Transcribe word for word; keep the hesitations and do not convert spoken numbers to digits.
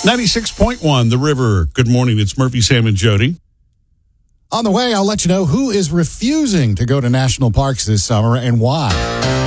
ninety-six point one, The River. Good morning. It's Murphy, Sam, and Jody. On the way, I'll let you know who is refusing to go to national parks this summer and why.